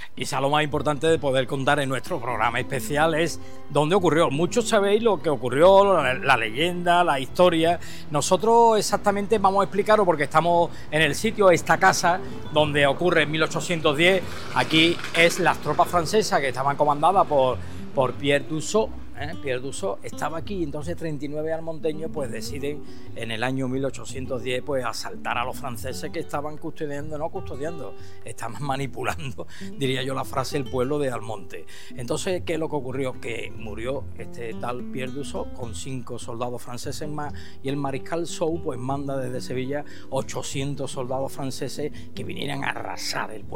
Quizá lo más importante de poder contar en nuestro programa especial es dónde ocurrió. Muchos sabéis lo que ocurrió, la leyenda, la historia. Nosotros exactamente vamos a explicarlo porque estamos en el sitio, esta casa, donde ocurre en 1810. Aquí es las tropas francesas que estaban comandadas por Pierre Dussault. Pierre Dussault estaba aquí, entonces 39 almonteños pues deciden en el año 1810 pues asaltar a los franceses que estaban estaban manipulando, diría yo la frase, el pueblo de Almonte. Entonces, ¿qué es lo que ocurrió? Que murió este tal Pierre Dussault con 5 soldados franceses más, y el mariscal Soult pues manda desde Sevilla 800 soldados franceses que vinieran a arrasar el pueblo.